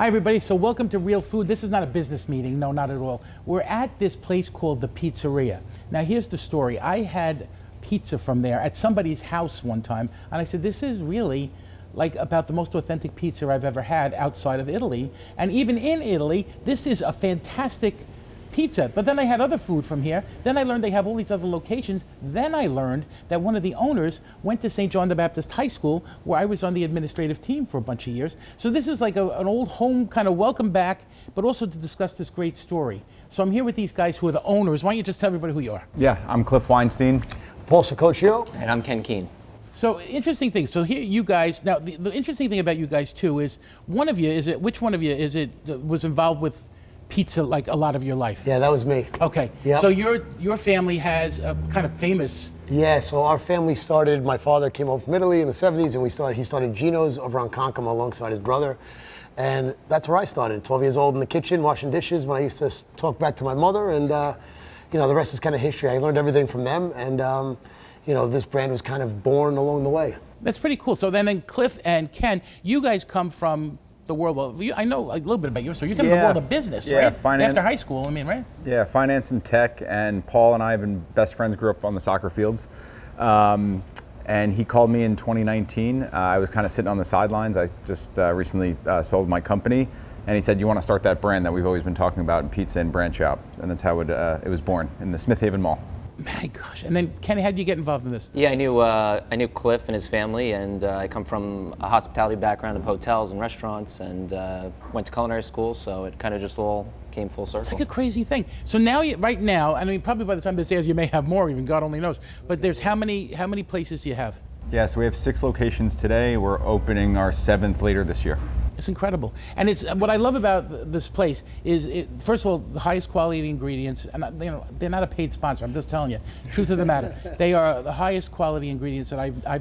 Hi everybody, so welcome to Real Food. This is not a business meeting, no, not at all. We're at this place called The Pizzeria. Now here's the story. I had pizza from there at somebody's house one time, and I said, this is really like about the most authentic pizza I've ever had outside of Italy. And even in Italy, this is a fantastic pizza. But then I had other food from here. Then I learned they have all these other locations. Then I learned that one of the owners went to St. John the Baptist High School, where I was on the administrative team for a bunch of years. So this is like an old home kind of welcome back, but also to discuss this great story. So I'm here with these guys who are the owners. Why don't you just tell everybody who you are? Yeah, I'm Cliff Weinstein. Paul Sacoccio. And I'm Ken Keene. So interesting thing. So here you guys, now the interesting thing about you guys too is which one of you was involved with pizza like a lot of your life? Yeah, that was me. Okay. Yep. So your family has a kind of famous. Yeah, so our family started, my father came over from Italy in the 70s and he started Gino's over on Concom alongside his brother. And that's where I started, 12 years old in the kitchen, washing dishes when I used to talk back to my mother. And, the rest is kind of history. I learned everything from them. And, this brand was kind of born along the way. That's pretty cool. So then Cliff and Ken, you guys come from the world. Well, I know a little bit about you. So you come from the world of business, right? Finance. After high school, right? Yeah, finance and tech. And Paul and I have been best friends, grew up on the soccer fields. And he called me in 2019. I was kind of sitting on the sidelines. I just recently sold my company. And he said, you want to start that brand that we've always been talking about in pizza and branch out. And that's how it was born in the Smith Haven Mall. My gosh. And then, Kenny, how did you get involved in this? Yeah, I knew Cliff and his family, and I come from a hospitality background of hotels and restaurants, and went to culinary school, so it kind of just all came full circle. It's like a crazy thing. So now, right now, I mean, probably by the time this airs, you may have more, even God only knows. But there's how many places do you have? Yeah, so we have 6 locations today. We're opening our 7th later this year. It's incredible. And it's what I love about this place is, first of all, the highest quality ingredients. And they're not a paid sponsor. I'm just telling you, truth of the matter. They are the highest quality ingredients that I've